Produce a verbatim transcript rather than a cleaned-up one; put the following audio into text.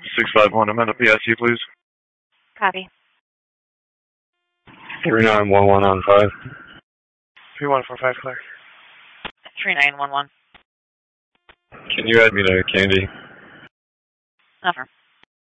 six five one, I'm at a P I C, please. Copy. three nine one one on five. three one four five, clear. three nine one one. Can you add me to Candy? Offer.